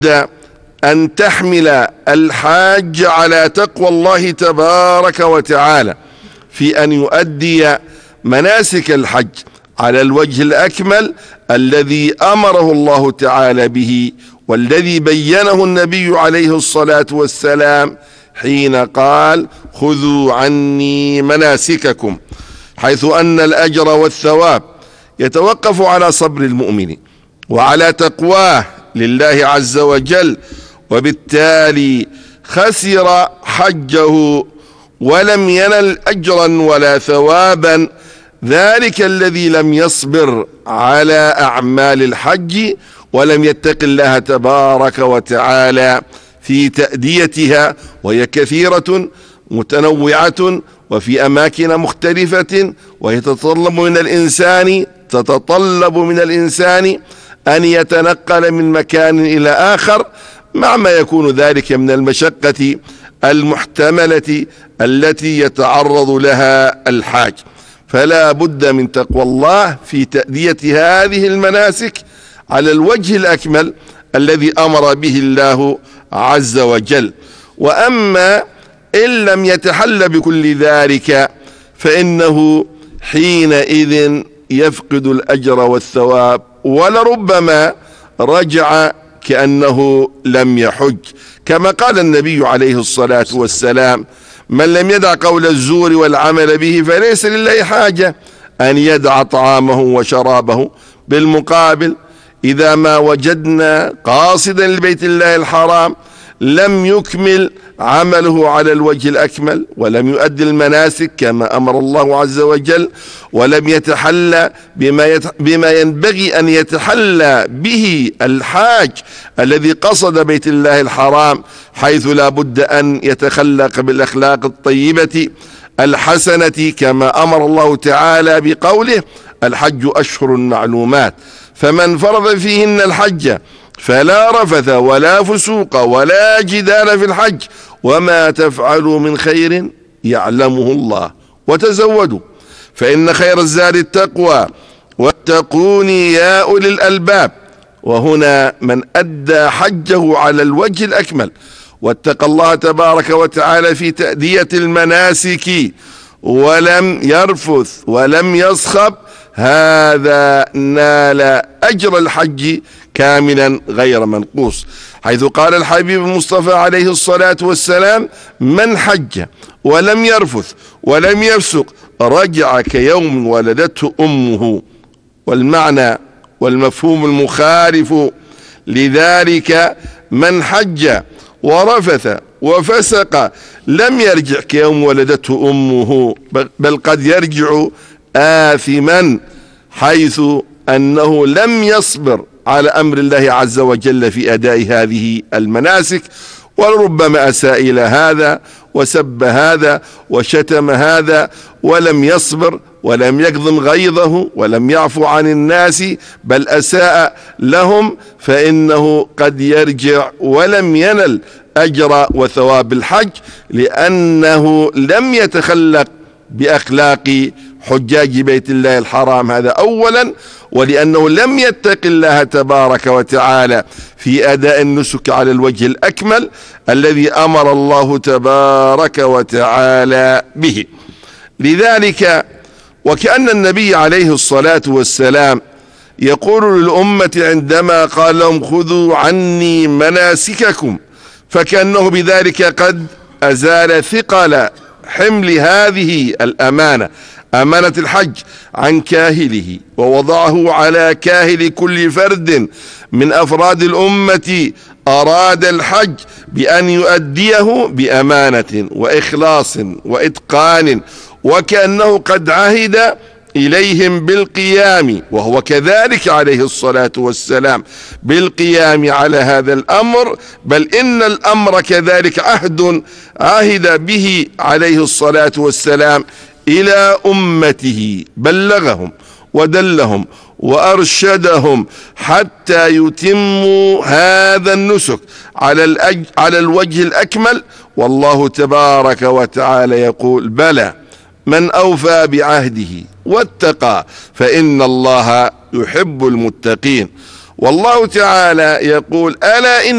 أن تحمل الحاج على تقوى الله تبارك وتعالى في أن يؤدي مناسك الحج على الوجه الأكمل الذي أمره الله تعالى به، والذي بينه النبي عليه الصلاة والسلام حين قال: خذوا عني مناسككم، حيث أن الأجر والثواب يتوقف على صبر المؤمن وعلى تقواه لله عز وجل، وبالتالي خسر حجه ولم ينل أجرا ولا ثوابا ذلك الذي لم يصبر على أعمال الحج ولم يتق الله تبارك وتعالى في تأديتها، وهي كثيرة متنوعة وفي أماكن مختلفة، وهي تتطلب من الإنسان أن يتنقل من مكان إلى آخر، مع ما يكون ذلك من المشقة المحتملة التي يتعرض لها الحاج. فلا بد من تقوى الله في تأدية هذه المناسك على الوجه الأكمل الذي أمر به الله عز وجل. وأما إن لم يتحل بكل ذلك فإنه حينئذ يفقد الأجر والثواب، ولربما رجع كأنه لم يحج، كما قال النبي عليه الصلاة والسلام: من لم يدع قول الزور والعمل به فليس لله حاجة أن يدع طعامه وشرابه. بالمقابل إذا ما وجدنا قاصدا لبيت الله الحرام لم يكمل عمله على الوجه الأكمل ولم يؤدي المناسك كما أمر الله عز وجل، ولم يتحلى بما ينبغي أن يتحلى به الحاج الذي قصد بيت الله الحرام، حيث لا بد أن يتخلق بالأخلاق الطيبة الحسنة كما أمر الله تعالى بقوله: الحج أشهر معلومات، فمن فرض فيهن الحج فلا رفث ولا فسوق ولا جدال في الحج، وما تفعلوا من خير يعلمه الله، وتزودوا فإن خير الزاد التقوى واتقوني يا أولي الألباب. وهنا من أدى حجه على الوجه الأكمل واتقى الله تبارك وتعالى في تأدية المناسك ولم يرفث ولم يصخب، هذا نال أجر الحج كاملا غير منقوص، حيث قال الحبيب المصطفى عليه الصلاة والسلام: من حج ولم يرفث ولم يفسق رجع كيوم ولدته أمه. والمعنى والمفهوم المخالف لذلك: من حج ورفث وفسق لم يرجع كيوم ولدته أمه، بل قد يرجع آثما، حيث أنه لم يصبر على أمر الله عز وجل في أداء هذه المناسك، ولربما أساء إلى هذا وسب هذا وشتم هذا ولم يصبر ولم يكظم غيظه ولم يعفو عن الناس، بل أساء لهم، فإنه قد يرجع ولم ينل أجر وثواب الحج، لأنه لم يتخلق بأخلاق حجاج بيت الله الحرام، هذا أولا، ولأنه لم يتق الله تبارك وتعالى في أداء النسك على الوجه الأكمل الذي أمر الله تبارك وتعالى به. لذلك وكأن النبي عليه الصلاة والسلام يقول للأمة عندما قال لهم: خذوا عني مناسككم، فكأنه بذلك قد أزال ثقل حمل هذه الأمانة، أمانة الحج، عن كاهله، ووضعه على كاهل كل فرد من أفراد الأمة أراد الحج بأن يؤديه بأمانة وإخلاص وإتقان، وكأنه قد عهد إليهم بالقيام، وهو كذلك عليه الصلاة والسلام، بالقيام على هذا الأمر، بل إن الأمر كذلك عهد به عليه الصلاة والسلام إلى أمته، بلغهم ودلهم وأرشدهم حتى يتموا هذا النسك على الوجه الأكمل. والله تبارك وتعالى يقول: بلى من أوفى بعهده واتقى فإن الله يحب المتقين. والله تعالى يقول: ألا إن